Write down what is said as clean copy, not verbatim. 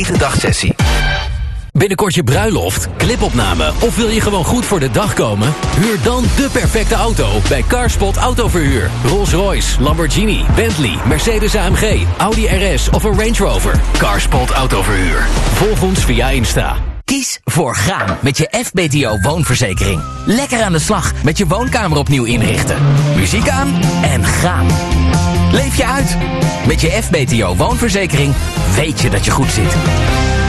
dagsessie. Binnenkort je bruiloft, clipopname of wil je gewoon goed voor de dag komen? Huur dan de perfecte auto bij Carspot Autoverhuur. Rolls-Royce, Lamborghini, Bentley, Mercedes AMG, Audi RS of een Range Rover. Carspot Autoverhuur. Volg ons via Insta. Kies voor gaan met je FBTO woonverzekering. Lekker aan de slag met je woonkamer opnieuw inrichten. Muziek aan en gaan. Leef je uit. Met je FBTO woonverzekering weet je dat je goed zit.